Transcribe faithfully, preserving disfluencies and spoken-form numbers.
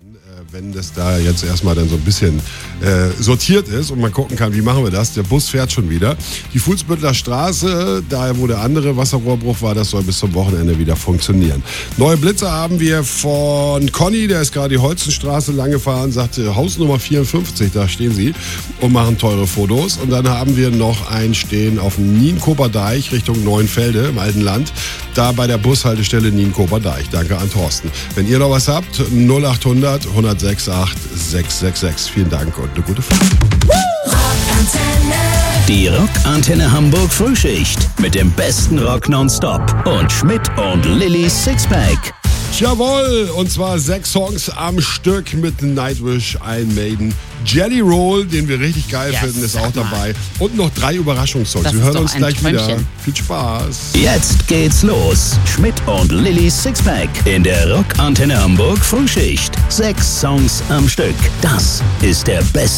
Wenn das da jetzt erstmal dann so ein bisschen äh, sortiert ist und man gucken kann, wie machen wir das? Der Bus fährt schon wieder. Die Fuhlsbüttler Straße, da wo der andere Wasserrohrbruch war, das soll bis zum Wochenende wieder funktionieren. Neue Blitzer haben wir von Conny, der ist gerade die Holzenstraße lang gefahren, sagte Hausnummer vierundfünfzig, da stehen sie und machen teure Fotos. Und dann haben wir noch einen stehen auf dem Nienkoper Deich Richtung Neuenfelde im alten Land, da bei der Bushaltestelle Nienkoper Deich. Danke an Thorsten. Wenn ihr noch was habt, null achthundert hundertsechsundachtzig sechshundertsechsundsechzig. Vielen Dank und eine gute Fahrt. Die Rockantenne Hamburg Frühschicht mit dem besten Rock nonstop und Schmidt und Lillys Sixpack. Jawohl, und zwar sechs Songs am Stück mit Nightwish, Iron Maiden, Jelly Roll, den wir richtig geil yes, finden, ist auch dabei. Und noch drei Überraschungssongs. Das wir ist hören doch uns ein gleich Träumchen. wieder. Viel Spaß. Jetzt geht's los. Schmidt und Lillys Sixpack in der Rockantenne Hamburg Frühschicht. Sechs Songs am Stück. Das ist der beste